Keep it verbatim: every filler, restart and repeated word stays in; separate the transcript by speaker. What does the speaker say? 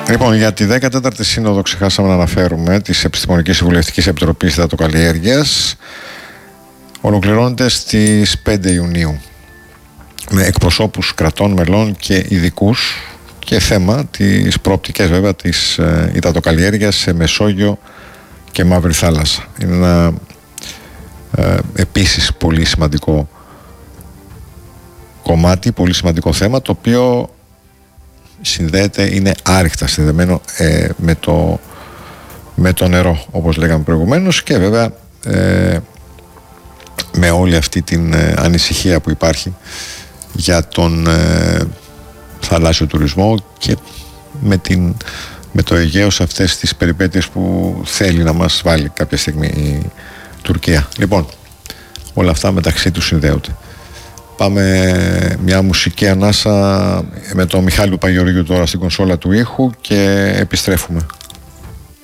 Speaker 1: Λοιπόν, για τη δέκατη τέταρτη Σύνοδο ξεχάσαμε να αναφέρουμε της Επιστημονικής Συμβουλευτικής Επιτροπής Υδατοκαλλιέργειας. Ολοκληρώνεται στις πέντε Ιουνίου με εκπροσώπους κρατών μελών και ειδικούς και θέμα τις προοπτικές βέβαια της υδατοκαλλιέργειας σε Μεσόγειο και Μαύρη Θάλασσα. Είναι ένα ε, επίσης πολύ σημαντικό κομμάτι, πολύ σημαντικό θέμα, το οποίο συνδέεται, είναι άρρηκτα συνδεμένο ε, με, το, με το νερό, όπως λέγαμε προηγουμένως, και βέβαια ε, με όλη αυτή την ε, ανησυχία που υπάρχει για τον ε, θαλάσσιο τουρισμό και με, την, με το Αιγαίο σε αυτές τις περιπέτειες που θέλει να μας βάλει κάποια στιγμή η Τουρκία. Λοιπόν, όλα αυτά μεταξύ τους συνδέονται. Πάμε μια μουσική ανάσα με τον Μιχάλη Παγιοργίου τώρα στην κονσόλα του ήχου και επιστρέφουμε.